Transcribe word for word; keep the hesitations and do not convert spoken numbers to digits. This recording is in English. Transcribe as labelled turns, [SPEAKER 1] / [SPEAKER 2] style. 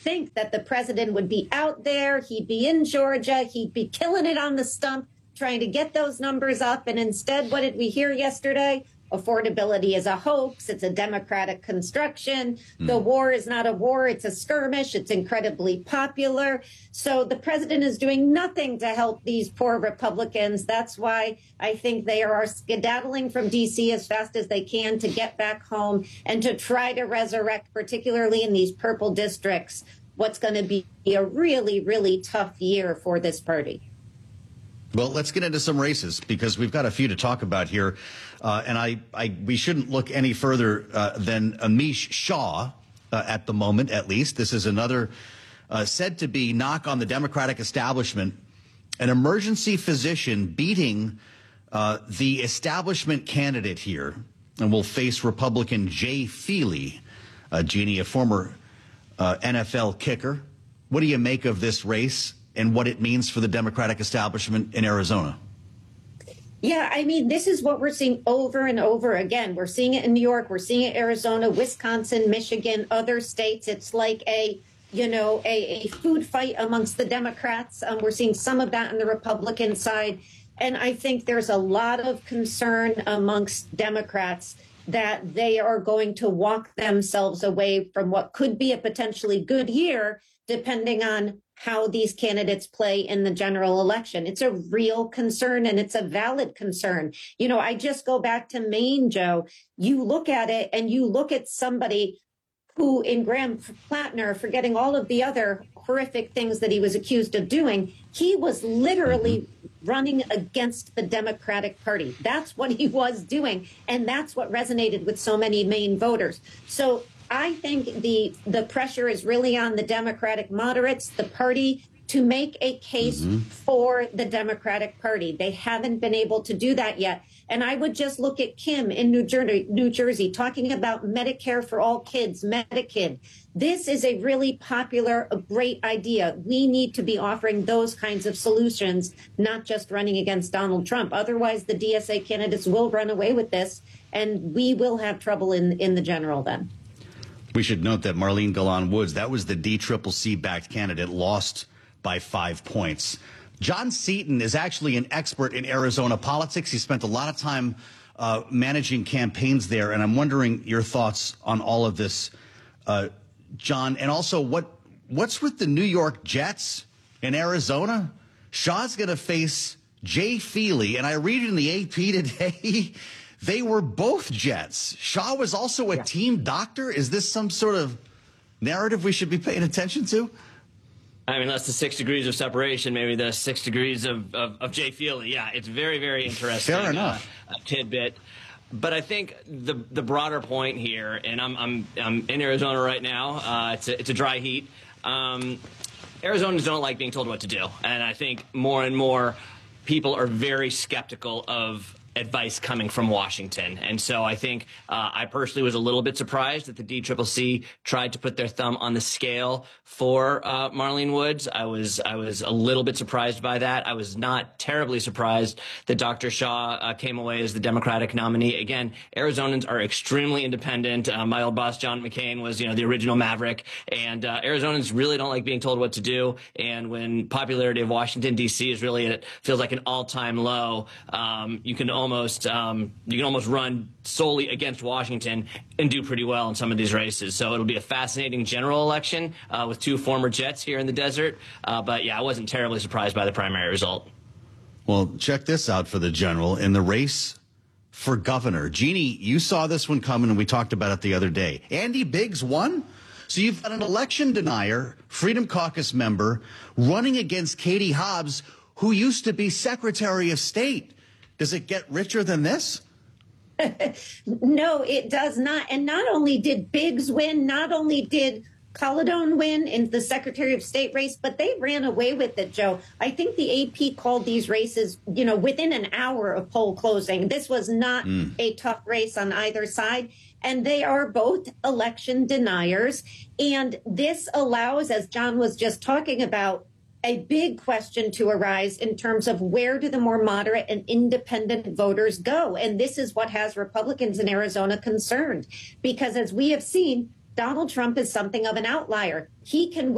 [SPEAKER 1] think that the president would be out there. He'd be in Georgia. He'd be killing it on the stump, trying to get those numbers up. And instead, what did we hear yesterday? Affordability is a hoax. It's a Democratic construction. Mm. The war is not a war. It's a skirmish. It's incredibly popular. So the president is doing nothing to help these poor Republicans. That's why I think they are skedaddling from D C as fast as they can to get back home and to try to resurrect, particularly in these purple districts, what's going to be a really, really tough year for this party.
[SPEAKER 2] Well, let's get into some races because we've got a few to talk about here. Uh, and I, I, we shouldn't look any further uh, than Amish Shah uh, at the moment, at least. This is another uh, said to be knock on the Democratic establishment, an emergency physician beating uh, the establishment candidate here and will face Republican Jay Feely, uh, Jeannie, a former uh, N F L kicker. What do you make of this race and what it means for the Democratic establishment in Arizona?
[SPEAKER 1] Yeah, I mean, this is what we're seeing over and over again. We're seeing it in New York. We're seeing it in Arizona, Wisconsin, Michigan, other states. It's like a, you know, a, a food fight amongst the Democrats. Um, we're seeing some of that on the Republican side. And I think there's a lot of concern amongst Democrats that they are going to walk themselves away from what could be a potentially good year, depending on how these candidates play in the general election. It's a real concern, and it's a valid concern. You know, I just go back to Maine, Joe. You look at it and you look at somebody who, in Graham Plattner, forgetting all of the other horrific things that he was accused of doing, he was literally running against the Democratic Party. That's what he was doing. And that's what resonated with so many Maine voters. So I think the the pressure is really on the Democratic moderates, the party, to make a case mm-hmm. for the Democratic Party. They haven't been able to do that yet. And I would just look at Kim in New Jersey, New Jersey, talking about Medicare for all kids, Medikid. This is a really popular, a great idea. We need to be offering those kinds of solutions, not just running against Donald Trump. Otherwise, the D S A candidates will run away with this, and we will have trouble in, in the general then.
[SPEAKER 2] We should note that Marlene Golan Woods, that was the D C C C-backed candidate, lost by five points. John Seaton is actually an expert in Arizona politics. He spent a lot of time uh, managing campaigns there, and I'm wondering your thoughts on all of this, uh, John, and also what what's with the New York Jets in Arizona? Shah's going to face Jay Feely, and I read in the A P today they were both Jets. Shah was also a yeah. team doctor. Is this some sort of narrative we should be paying attention to?
[SPEAKER 3] I mean, that's the six degrees of separation, maybe the six degrees of, of, of Jay Feely. Yeah, it's very, very interesting.
[SPEAKER 2] Fair enough.
[SPEAKER 3] Uh, tidbit. But I think the the broader point here, and I'm I'm I'm in Arizona right now. Uh, it's a, it's a dry heat. Um, Arizonans don't like being told what to do, and I think more and more people are very skeptical of advice coming from Washington. And so I think uh, I personally was a little bit surprised that the D C C C tried to put their thumb on the scale for uh, Marlene Woods. I was I was a little bit surprised by that. I was not terribly surprised that Doctor Shah uh, came away as the Democratic nominee. Again, Arizonans are extremely independent. Uh, my old boss, John McCain, was, you know, the original Maverick. And uh, Arizonans really don't like being told what to do. And when popularity of Washington, D C is really, it feels like an all-time low, um, you can only Almost, um, you can almost run solely against Washington and do pretty well in some of these races. So it'll be a fascinating general election uh, with two former Jets here in the desert. Uh, but, yeah, I wasn't terribly surprised by the primary result.
[SPEAKER 2] Well, check this out for the general. In the race for governor, Jeannie, you saw this one coming, and we talked about it the other day. Andy Biggs won. So you've got an election denier, Freedom Caucus member, running against Katie Hobbs, who used to be Secretary of State. Does it get richer than this?
[SPEAKER 1] No, it does not. And not only did Biggs win, not only did Colladone win in the Secretary of State race, but they ran away with it, Joe. I think the A P called these races, you know, within an hour of poll closing. This was not mm. a tough race on either side. And they are both election deniers. And this allows, as John was just talking about, a big question to arise in terms of where do the more moderate and independent voters go? And this is what has Republicans in Arizona concerned, because as we have seen, Donald Trump is something of an outlier. He can